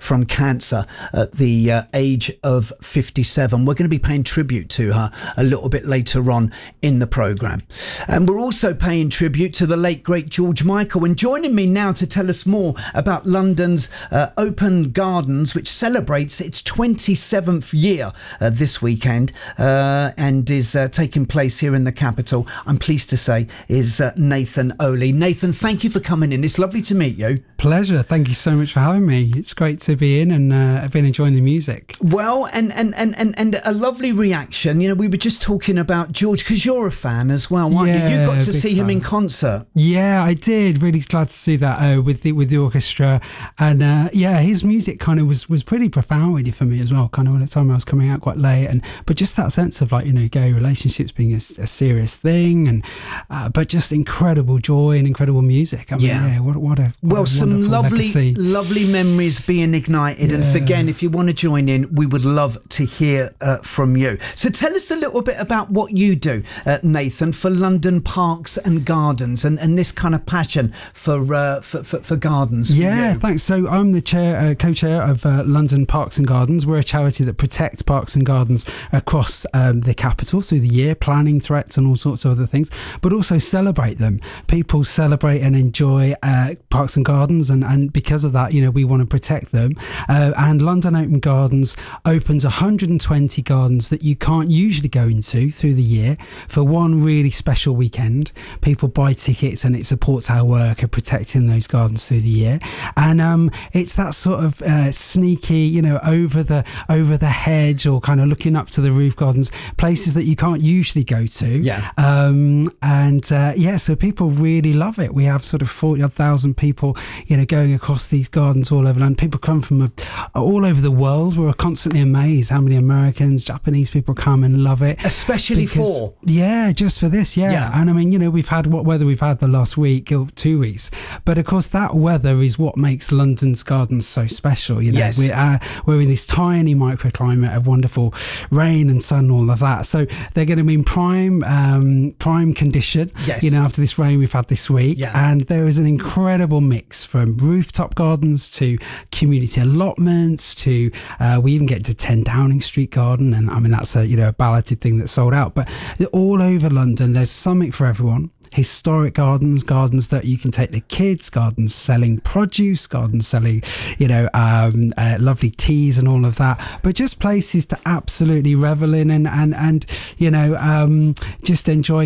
from cancer at the age of 57. We're going to be paying tribute to her a little bit later on in the programme. And we're also paying tribute to the late, great George Michael. And joining me now to tell us more about London's Open Gardens, which celebrates its 27th year this weekend and is taking place here in the capital, I'm pleased to say, is Nathan Oley. Nathan, thank you for coming in. It's lovely to meet you. Pleasure. Thank you so much for having me. It's great to be in, and I've been enjoying the music. Well, and a lovely reaction. You know, we were just talking about George, because you're a fan as well, aren't you? You got to see him in concert. Yeah, I did. Really glad to see that with the orchestra. And his music kind of was pretty profound really for me as well, kind of at the time I was coming out quite late. But just that sense of, like, you know, gay relationships being a serious thing, and but just incredible joy and incredible music. I mean, what a some legacy. lovely memories being ignited. And again, if you want to join in, we would love to hear from you. So tell us a little bit about what you do, Nathan, for London Parks and Gardens, and this kind of passion for gardens. Yeah, thanks. So I'm the co-chair of London Parks and Gardens. We're a charity that protects parks and gardens across the capital through the year, planning threats and all sorts of other things, but also celebrate them. People celebrate and enjoy parks and gardens, and because of that, you know, we want to protect them. And London Open Gardens opens 120 gardens that you can't usually go into through the year for one really special weekend. People buy tickets, and it supports our work of protecting those gardens through the year. And it's that sort of sneaky, you know, over the hedge, or kind of looking up to the roof gardens, places that you can't usually go to. So people really love it. We have sort of 40,000 people, you know, going across these gardens all over London. People come from all over the world. We're constantly amazed how many Americans, Japanese people come and love it. Especially just for this, And I mean, you know, we've had what weather we've had the last week or 2 weeks, but of course that weather is what makes London's gardens so special. You know, we're in this tiny microclimate of wonderful rain and sun, all of that. So they're going to be in prime condition. You know, after this rain we've had this week, and there is an incredible mix from rooftop gardens to community allotments to we even get to 10 Downing Street Garden, and I mean that's a balloted thing that's sold out. But all over London there's something for everyone. Historic gardens that you can take the kids, gardens selling produce, gardens selling, lovely teas and all of that, but just places to absolutely revel in and just enjoy